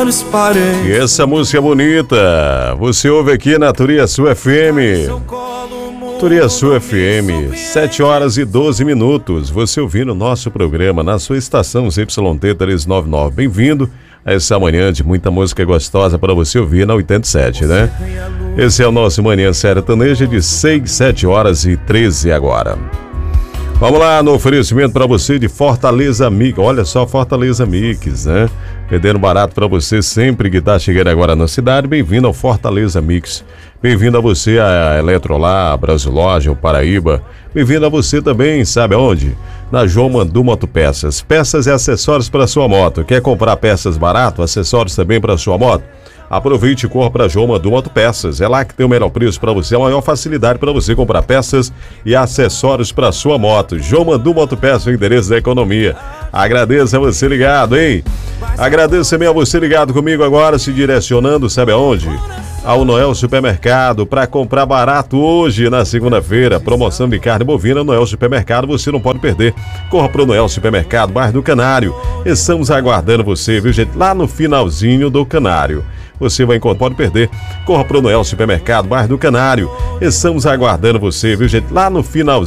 olhos parei. E essa música é bonita, você ouve aqui na Turiaçu FM. Turiaçu FM, 7 horas e 12 minutos. Você ouvindo o nosso programa na sua estação ZYT 399. Bem-vindo a essa manhã de muita música gostosa para você ouvir na 87, né? Esse é o nosso Manhã Sertaneja de 6, 7 horas e 13 agora. Vamos lá no oferecimento para você de Fortaleza Mix. Olha só, Fortaleza Mix, né? Vendendo barato para você sempre que está chegando agora na cidade. Bem-vindo ao Fortaleza Mix. Bem-vindo a você a Eletrolá, Brasilógia, o Paraíba. Bem-vindo a você também, sabe aonde? Na João Mandu Motopeças. Peças e acessórios para sua moto. Quer comprar peças barato, acessórios também para sua moto? Aproveite e corra para João Mandu Motopeças. É lá que tem o melhor preço para você, a maior facilidade para você comprar peças e acessórios para sua moto. João Mandu Motopeças, o endereço da economia. Agradeço a você ligado, hein? Agradeço também a você ligado comigo agora, se direcionando, sabe aonde? Ao Noel Supermercado, para comprar barato hoje, na segunda-feira. Promoção de carne bovina, Noel Supermercado, você não pode perder. Corra pro Noel Supermercado, bairro do Canário. Estamos aguardando você, viu, gente? Lá no finalzinho do Canário. Você vai encontrar, pode perder. Corra pro Noel Supermercado, bairro do Canário. Estamos aguardando você, viu, gente? Lá no finalzinho.